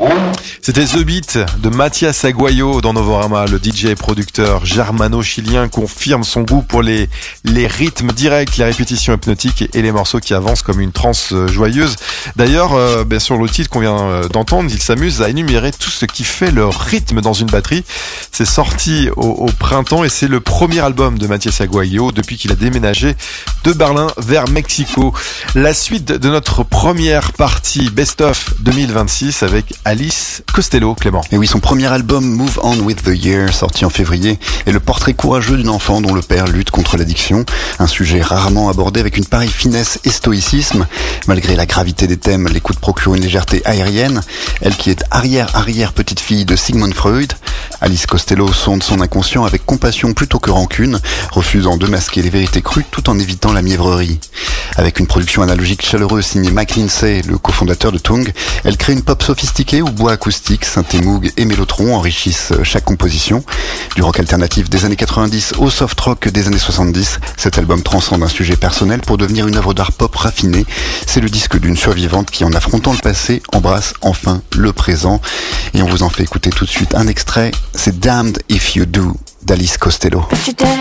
C'était The Beat de Mathias Aguayo dans Novorama. Le DJ et producteur germano-chilien confirme son goût pour les rythmes directs, les répétitions hypnotiques et les morceaux qui avancent comme une transe joyeuse. D'ailleurs, sur le titre qu'on vient d'entendre, il s'amuse à énumérer tout ce qui fait le rythme dans une batterie. C'est sorti au printemps et c'est le premier album de Mathias Aguayo depuis qu'il a déménagé de Berlin vers Mexico. La suite de notre première partie Best of 2026 avec Alice Costello, Clément. Et oui, son premier album Move On With The Year, sorti en février, est le portrait courageux d'une enfant dont le père lutte contre l'addiction. Un sujet rarement abordé avec une pareille finesse et stoïcisme. Malgré la gravité des thèmes, l'écoute procure une légèreté aérienne. Elle qui est arrière-petite-fille de Sigmund Freud. Alice Costello sonde son inconscient avec compassion plutôt que rancune, refusant de masquer les vérités crues tout en évitant la mièvrerie. Avec une production analogique chaleureuse signée Mike Lindsay, le cofondateur de Tung, elle crée une pop sophistiquée où bois acoustique, synthé Moog et mélotron enrichissent chaque composition. Du rock alternatif des années 90 au soft rock des années 70, cet album transcende un sujet personnel pour devenir une œuvre d'art pop raffinée. C'est le disque d'une survivante qui, en affrontant le passé, embrasse enfin le présent. Et on vous en fait écouter tout de suite un extrait. C'est Damned If You Do d'Alice Costello. But you're dead